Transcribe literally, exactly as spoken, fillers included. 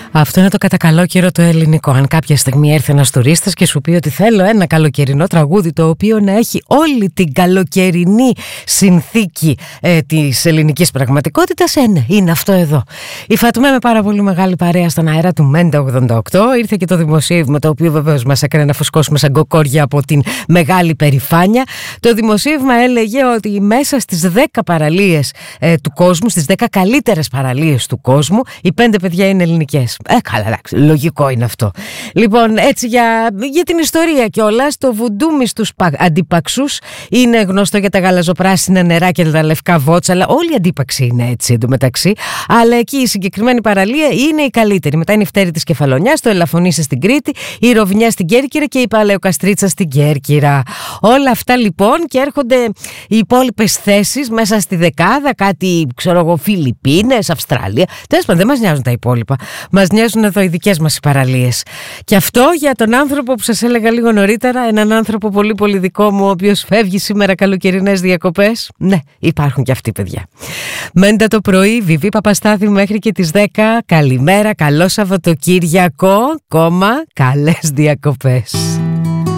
Αυτό είναι το κατακαλόκαιρο το ελληνικό. Αν κάποια στιγμή έρθει ένας τουρίστας και σου πει ότι θέλω ένα καλοκαιρινό τραγούδι το οποίο να έχει όλη την καλοκαιρινή συνθήκη ε, της ελληνικής πραγματικότητας, ε, ναι, είναι αυτό εδώ. Η Φατουμέ με πάρα πολύ μεγάλη παρέα στον αέρα του Μέντα ογδόντα οκτώ. Ήρθε και το δημοσίευμα, το οποίο βεβαίως μας έκανε να φουσκώσουμε σαν κοκόρια από την μεγάλη περηφάνεια. Το δημοσίευμα έλεγε ότι μέσα στις δέκα παραλίες ε, του κόσμου, στις δέκα καλύτερες παραλίες του κόσμου, οι πέντε παιδιά είναι ελληνικές. Ε, καλά, εντάξει, λογικό είναι αυτό. Λοιπόν, έτσι για, για την ιστορία κιόλας, το βουντούμι στους αντίπαξους είναι γνωστό για τα γαλαζοπράσινα νερά και τα λευκά βότσαλα. Όλη η αντίπαξη είναι έτσι εντωμεταξύ. Αλλά εκεί η συγκεκριμένη παραλία είναι η καλύτερη. Μετά είναι η Φτέρη της Κεφαλονιάς, το Ελαφωνήσι στην Κρήτη, η Ροβινιά στην Κέρκυρα και η Παλαιοκαστρίτσα στην Κέρκυρα. Όλα αυτά λοιπόν, και έρχονται οι υπόλοιπες θέσεις μέσα στη δεκάδα, κάτι ξέρω εγώ, Φιλιππίνες, Αυστραλία. Τέλος πάντων, δεν μας νοιάζουν τα υπόλοιπα. Μας νοιάζουν εδώ οι δικές μας οι παραλίες. Και αυτό για τον άνθρωπο που σας έλεγα λίγο νωρίτερα, έναν άνθρωπο πολύ πολύ δικό μου, ο οποίος φεύγει σήμερα καλοκαιρινές διακοπές. Ναι, υπάρχουν και αυτοί, παιδιά. Μέντα το πρωί, Βιβί Παπαστάθη μέχρι και τις δέκα. Καλημέρα, καλό Σαββατοκύριακο, κόμμα, καλές διακοπές.